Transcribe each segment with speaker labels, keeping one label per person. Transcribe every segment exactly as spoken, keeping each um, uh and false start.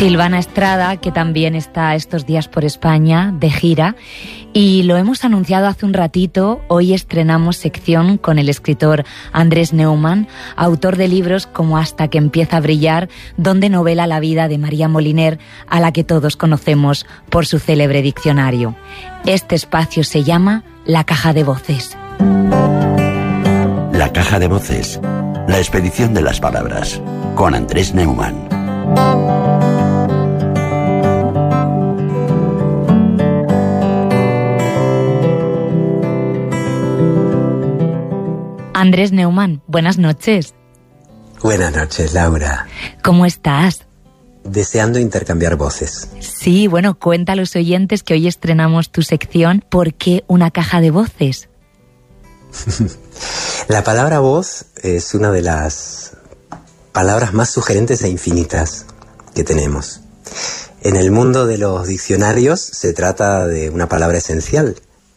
Speaker 1: Silvana Estrada, que también está estos días por España de gira, y lo hemos anunciado hace un ratito. Hoy estrenamos sección con el escritor Andrés Neumann, autor de libros como Hasta que empieza a brillar, donde novela la vida de María Moliner, a la que todos conocemos por su célebre diccionario. Este espacio se llama La Caja de Voces.
Speaker 2: La Caja de Voces, la expedición de las palabras, con Andrés Neumann.
Speaker 1: Andrés Neumann, buenas noches.
Speaker 3: Buenas noches, Laura.
Speaker 1: ¿Cómo estás?
Speaker 3: Deseando intercambiar voces.
Speaker 1: Sí, bueno, cuenta a los oyentes que hoy estrenamos tu sección ¿Por qué una caja de voces?
Speaker 3: La palabra voz es una de las palabras más sugerentes e infinitas que tenemos. En el mundo de los diccionarios se trata de una palabra esencial.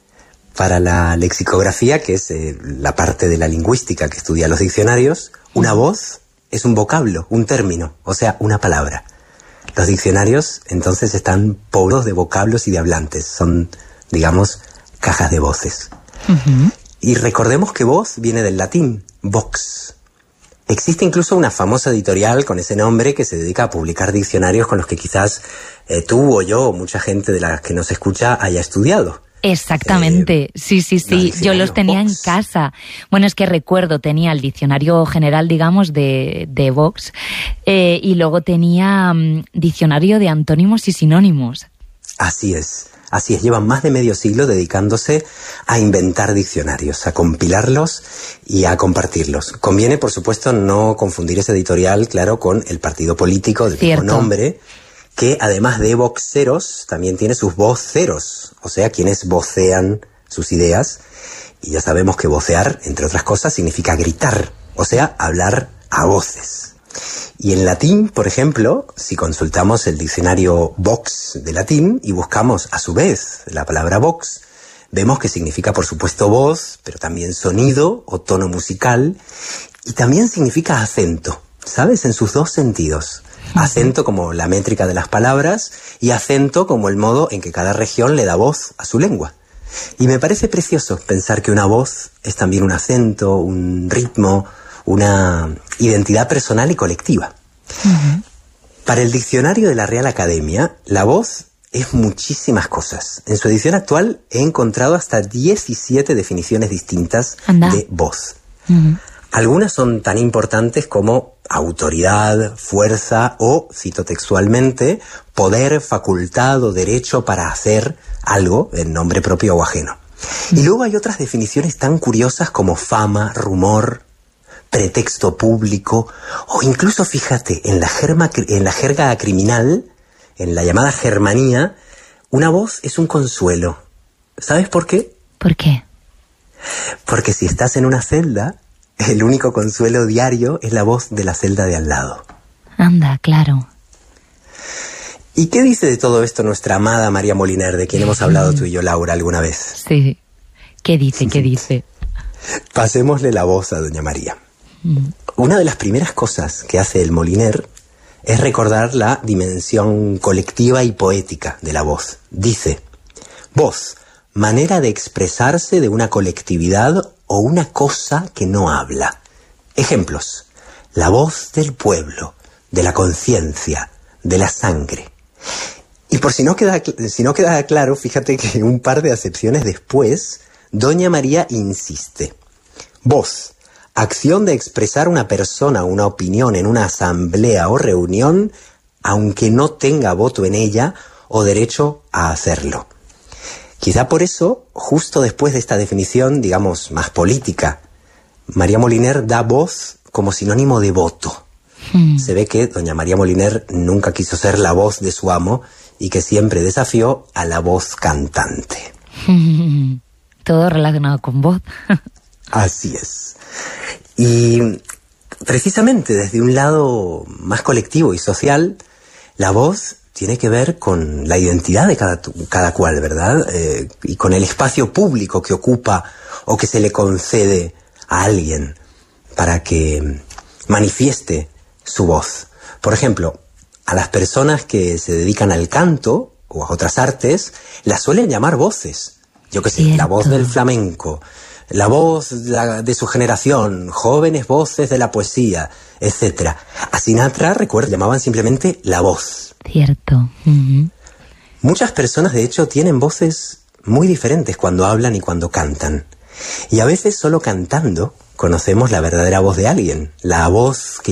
Speaker 3: Para la lexicografía, que es eh, la parte de la lingüística que estudia los diccionarios, una voz es un vocablo, un término, o sea, una palabra. Los diccionarios, entonces, están poblados de vocablos y de hablantes. Son, digamos, cajas de voces. Uh-huh. Y recordemos que voz viene del latín, vox. Existe incluso una famosa editorial con ese nombre que se dedica a publicar diccionarios con los que quizás eh, tú o yo o mucha gente de la que nos escucha haya estudiado.
Speaker 1: Exactamente, eh, sí, sí, sí, yo los tenía Vox. En casa. Bueno, es que recuerdo, tenía el diccionario general, digamos, de, de Vox, eh, y luego tenía um, diccionario de antónimos y sinónimos.
Speaker 3: Así es, así es, llevan más de medio siglo dedicándose a inventar diccionarios, a compilarlos y a compartirlos. Conviene, por supuesto, no confundir ese editorial, claro, con el partido político del mismo nombre, que además de voxeros, también tiene sus voceros, o sea, quienes vocean sus ideas. Y ya sabemos que vocear, entre otras cosas, significa gritar, o sea, hablar a voces. Y en latín, por ejemplo, si consultamos el diccionario Vox de latín y buscamos a su vez la palabra vox, vemos que significa, por supuesto, voz, pero también sonido o tono musical, y también significa acento, ¿sabes? En sus dos sentidos. Acento como la métrica de las palabras y acento como el modo en que cada región le da voz a su lengua. Y me parece precioso pensar que una voz es también un acento, un ritmo, una identidad personal y colectiva. Uh-huh. Para el diccionario de la Real Academia, la voz es muchísimas cosas. En su edición actual he encontrado hasta diecisiete definiciones distintas Anda. de voz. Uh-huh. Algunas son tan importantes como autoridad, fuerza o, cito textualmente, poder, facultad o derecho para hacer algo en nombre propio o ajeno. Y luego hay otras definiciones tan curiosas como fama, rumor, pretexto público o incluso, fíjate, en la, germa, en la jerga criminal, en la llamada germanía, una voz es un consuelo. ¿Sabes por qué?
Speaker 1: ¿Por qué?
Speaker 3: Porque si estás en una celda, el único consuelo diario es la voz de la celda de al lado.
Speaker 1: Anda, claro.
Speaker 3: ¿Y qué dice de todo esto nuestra amada María Moliner, de quien hemos hablado tú y yo, Laura, alguna vez?
Speaker 1: Sí. ¿Qué dice? ¿Qué dice?
Speaker 3: Pasémosle la voz a doña María. Mm. Una de las primeras cosas que hace el Moliner es recordar la dimensión colectiva y poética de la voz. Dice, voz, manera de expresarse de una colectividad o una cosa que no habla. Ejemplos: la voz del pueblo, de la conciencia, de la sangre. Y por si no queda, si no queda claro, fíjate que un par de acepciones después, doña María insiste. Voz, acción de expresar una persona o una opinión en una asamblea o reunión, aunque no tenga voto en ella o derecho a hacerlo. Quizá por eso, justo después de esta definición, digamos, más política, María Moliner da voz como sinónimo de voto. Hmm. Se ve que doña María Moliner nunca quiso ser la voz de su amo y que siempre desafió a la voz cantante.
Speaker 1: Hmm. Todo relacionado con voz.
Speaker 3: Así es. Y precisamente desde un lado más colectivo y social, la voz tiene que ver con la identidad de cada, cada cual, ¿verdad? Eh, y con el espacio público que ocupa o que se le concede a alguien para que manifieste su voz. Por ejemplo, a las personas que se dedican al canto o a otras artes, las suelen llamar voces. Yo qué sé,
Speaker 1: Cierto.
Speaker 3: la voz del flamenco, la voz de, la, de su generación, jóvenes voces de la poesía, etcétera. A Sinatra, recuerdo, llamaban simplemente la voz.
Speaker 1: Cierto. Uh-huh.
Speaker 3: Muchas personas, de hecho, tienen voces muy diferentes cuando hablan y cuando cantan. Y a veces solo cantando conocemos la verdadera voz de alguien, la voz que